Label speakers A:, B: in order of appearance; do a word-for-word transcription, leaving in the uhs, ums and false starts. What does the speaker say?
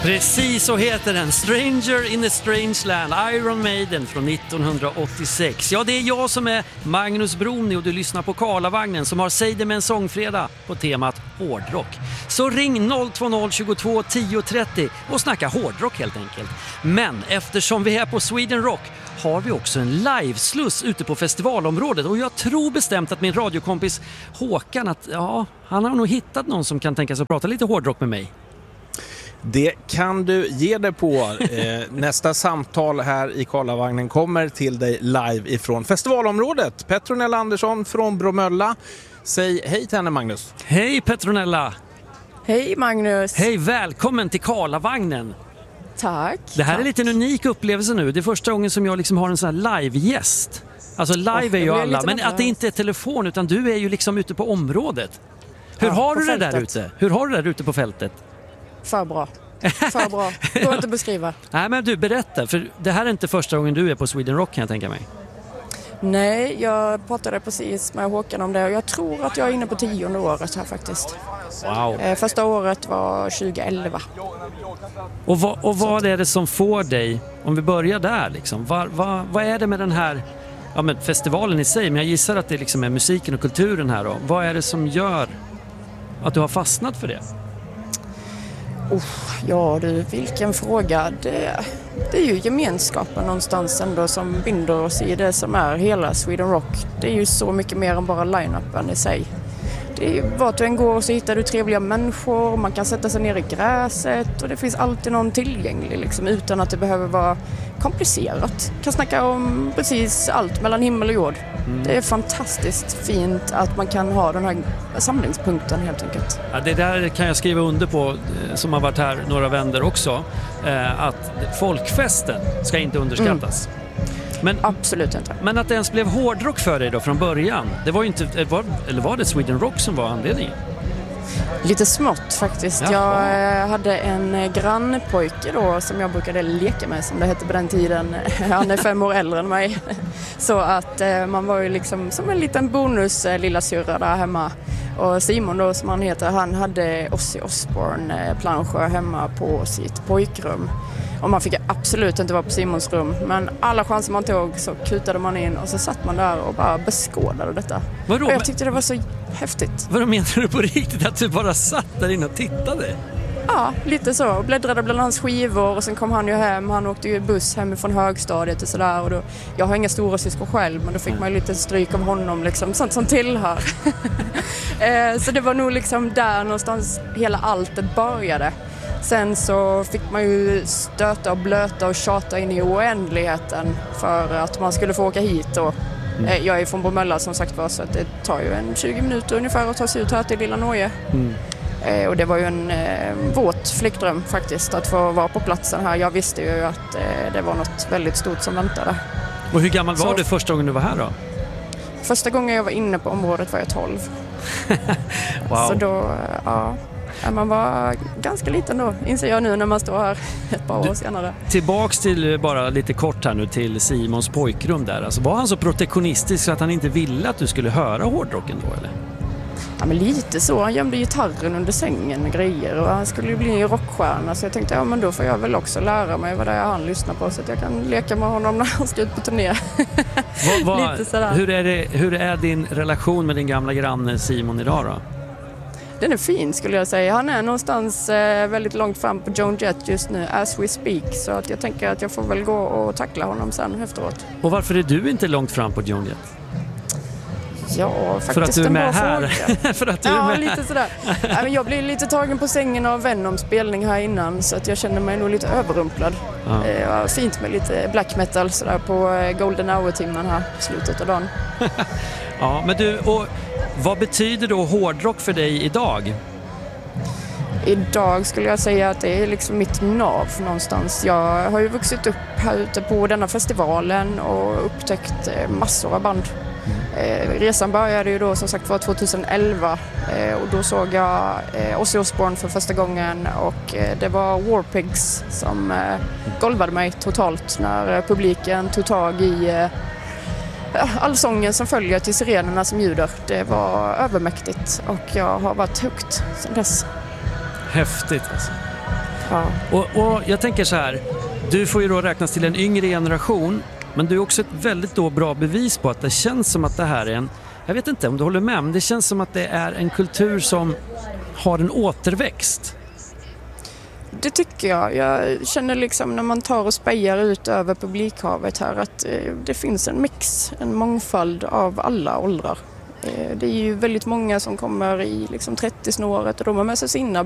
A: Precis så heter den, Stranger in a Strange Land, Iron Maiden från nittonhundraåttiosex. Ja, det är jag som är Magnus Broni och du lyssnar på Karlavagnen som har Säg det med en sångfredag på temat hårdrock. Så ring noll två noll tjugotvå tio trettio och snacka hårdrock helt enkelt. Men eftersom vi är på Sweden Rock har vi också en livesluss ute på festivalområdet och jag tror bestämt att min radiokompis Håkan att ja, han har nog hittat någon som kan tänka sig att prata lite hårdrock med mig.
B: Det kan du ge dig på. Eh, nästa samtal här i Karlavagnen kommer till dig live ifrån festivalområdet. Petronella Andersson från Bromölla. Säg hej till henne, Magnus.
A: Hej Petronella.
C: Hej Magnus.
A: Hej, välkommen till Karlavagnen.
C: Tack.
A: Det här
C: tack.
A: är lite en unik upplevelse nu. Det är första gången som jag liksom har en sån här live-gäst. Alltså live oh, är ju alla, men att det inte är telefon utan du är ju liksom ute på området. Hur ja, har du det där ute? Hur har du det där ute på fältet?
C: För bra. För bra. Går inte att beskriva.
A: Nej, men du, berätta. För det här är inte första gången du är på Sweden Rock kan jag tänka mig.
C: Nej, jag pratade precis med Håkan om det och jag tror att jag är inne på tionde året här faktiskt.
A: Wow.
C: Eh, första året var tjugoelva.
A: Och vad, och vad är det som får dig, om vi börjar där liksom, vad, vad, vad är det med den här ja, med festivalen i sig, men jag gissar att det liksom är musiken och kulturen här då. Vad är det som gör att du har fastnat för det?
C: Oh, ja du, vilken fråga. Det, det är ju gemenskapen någonstans ändå som binder oss i det som är hela Sweden Rock. Det är ju så mycket mer än bara line-upen i sig. Det är ju, vart du än går så hittar du trevliga människor, man kan sätta sig ner i gräset och det finns alltid någon tillgänglig liksom, utan att det behöver vara komplicerat. Man kan snacka om precis allt mellan himmel och jord. Mm. Det är fantastiskt fint att man kan ha den här samlingspunkten helt enkelt.
A: Ja, det där kan jag skriva under på som har varit här några vänder också. Eh, att folkfesten ska inte underskattas. Mm. Men,
C: absolut inte.
A: Men att det ens blev hårdrock för dig då från början, det var ju inte, var, eller var det Sweden Rock som var anledningen?
C: Lite smått faktiskt. Jaha. Jag hade en grannpojke då som jag brukade leka med som det hette på den tiden. Han är fem år äldre än mig. Så att man var ju liksom som en liten bonus lilla syrra där hemma. Och Simon då som han heter, han hade Ozzy Osbourne planscher hemma på sitt pojkrum. Och man fick absolut inte vara på Simons rum. Men alla chanser man tog så kutade man in och så satt man där och bara beskådade detta.
A: Vadå?
C: Och jag tyckte det var så häftigt.
A: Vadå, menar du på riktigt att du bara satt där inne och tittade?
C: Ja, lite så. Och bläddrade bland hans skivor och sen kom han ju hem. Han åkte ju buss hemifrån högstadiet och sådär. Och då, jag har inga stora syskon själv men då fick man ju lite stryk av honom liksom. Sånt som tillhör. Så det var nog liksom där någonstans hela alltet började. Sen så fick man ju stöta och blöta och tjata in i oändligheten för att man skulle få åka hit. Och, mm. Jag är från Bromölla som sagt var så att det tar ju en tjugo minuter ungefär att ta sig ut här till Lilla Norge. Mm. Eh, och det var ju en eh, våt flickdröm faktiskt att få vara på platsen här. Jag visste ju att eh, det var något väldigt stort som väntade.
A: Och hur gammal var
C: så,
A: du första gången du var här då?
C: Första gången jag var inne på området var jag tolv.
A: Wow.
C: Så då, ja... Man var ganska liten då, inser jag nu när man står här ett par år du, senare.
A: Tillbaks till bara lite kort här nu till Simons pojkrum där. Alltså, var han så protektionistisk så att han inte ville att du skulle höra hårdrocken då eller?
C: Ja men lite så, han gömde gitarren under sängen med grejer och han skulle ju bli en rockstjärna så jag tänkte ja men då får jag väl också lära mig vad det är han lyssnar på så att jag kan leka med honom när han ska ut på turné.
A: Va, va, lite sådär. Hur är, det, hur är din relation med din gamla granne Simon idag då?
C: Den är fin skulle jag säga. Han är någonstans eh, väldigt långt fram på Joan Jett just nu, as we speak. Så att jag tänker att jag får väl gå och tackla honom sen efteråt.
A: Och varför är du inte långt fram på Joan Jett?
C: Ja, faktiskt
A: för att du är med här.
C: För att du ja, är med. Lite sådär. Ja, men jag blir lite tagen på sängen av Venom spelning här innan så att jag känner mig nog lite överrumplad. Ja. Eh, fint med lite black metal sådär på golden hour-timmen här i slutet av dagen.
A: Ja, men du, och vad betyder då hårdrock för dig idag?
C: Idag skulle jag säga att det är liksom mitt nav någonstans. Jag har ju vuxit upp här ute på denna festivalen och upptäckt massor av band. Eh, resan började ju då som sagt var tjugoelva eh, och då såg jag eh, Ozzy Osbourne för första gången och eh, det var War Pigs som eh, golvade mig totalt när eh, publiken tog tag i eh, all sången som följer till sirenerna som ljuder. Det var övermäktigt och jag har varit högt sedan dess.
A: Häftigt alltså.
C: Ja.
A: Och, och jag tänker så här, du får ju då räknas till en yngre generation, men du är också ett väldigt då bra bevis på att det känns som att det här är en, jag vet inte om du håller med, men det känns som att det är en kultur som har en återväxt.
C: Det tycker jag. Jag känner liksom när man tar och spejar ut över publikhavet här att eh, det finns en mix, en mångfald av alla åldrar. Eh, det är ju väldigt många som kommer i liksom trettio-snåret och de har med sig sina